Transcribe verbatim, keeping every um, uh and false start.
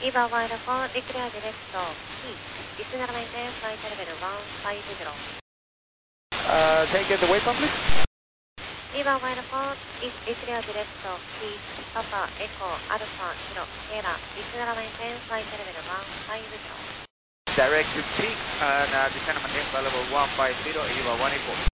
Eva Wide for declare direct P. Listener maintenance flight level one five zero. Uh, take it away from please. Eva Wide for is declare direct P. Papa Echo Alpha Kilo Sierra. Listener maintenance flight level one five zero. Direct to peak and uh, descend maintain level one five zero, Eva one eight four.